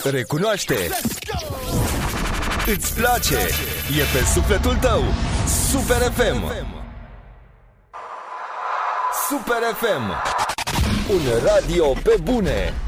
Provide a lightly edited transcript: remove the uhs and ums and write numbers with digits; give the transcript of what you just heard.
Recunoaște. Îți place. E pe sufletul tău. Super FM. Super FM. Un radio pe bune.